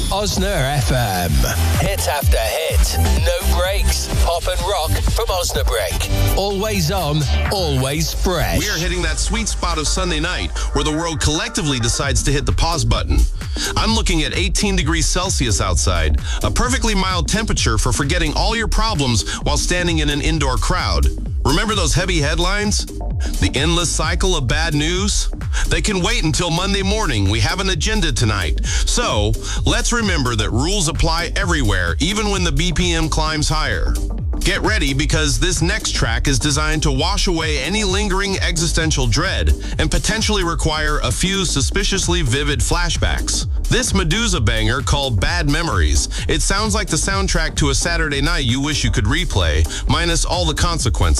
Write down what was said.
Osna FM. Hit after hit. No breaks. Pop and rock from Osna Break. Always on, always fresh. We are hitting that sweet spot of Sunday night where the world collectively decides to hit the pause button. I'm looking at 18 degrees Celsius outside, a perfectly mild temperature for forgetting all your problems while standing in an indoor crowd. Remember those heavy headlines? The endless cycle of bad news? They can wait until Monday morning. We have an agenda tonight. So, let's remember that rules apply everywhere, even when the BPM climbs higher. Get ready because this next track is designed to wash away any lingering existential dread and potentially require a few suspiciously vivid flashbacks. This Medusa banger called Bad Memories. It sounds like the soundtrack to a Saturday night you wish you could replay, minus all the consequences.